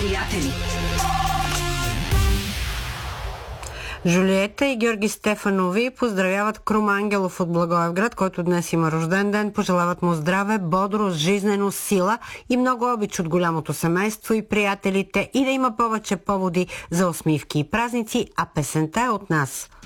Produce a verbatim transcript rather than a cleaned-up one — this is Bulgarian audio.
приятели. Жулиета и Георги Стефанови поздравяват Крум Ангелов от Благоевград, който днес има рожден ден. Пожелават му здраве, бодрост, жизненост, сила и много обич от голямото семейство и приятелите и да има повече поводи за усмивки и празници, а песента е от нас.